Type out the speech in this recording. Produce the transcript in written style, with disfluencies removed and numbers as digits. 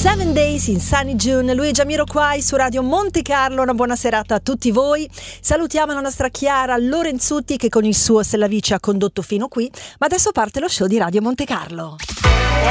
7 Days in Sunny June, lui è Jamiroquai su Radio Monte Carlo. Una buona serata a tutti voi. Salutiamo la nostra Chiara Lorenzutti che con il suo Se la Vice ha condotto fino qui, ma adesso parte lo show di Radio Monte Carlo.